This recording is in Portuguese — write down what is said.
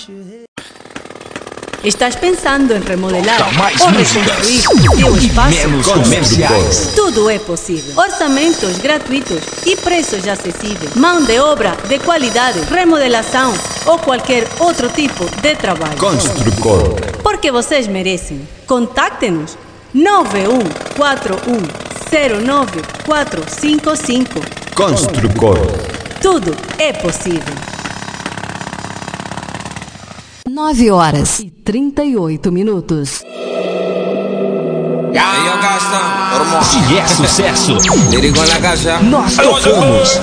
Estás pensando em remodelar Mais ou músicas reconstruir teu espaço? menos comerciais. Tudo é possível. Orçamentos gratuitos e preços acessíveis. Mão de obra de qualidade, remodelação ou qualquer outro tipo de trabalho. Construcor. Porque vocês merecem. Contacte-nos 9141094455. Construcor. Tudo é possível. 9h38. Se é sucesso, nós tocamos.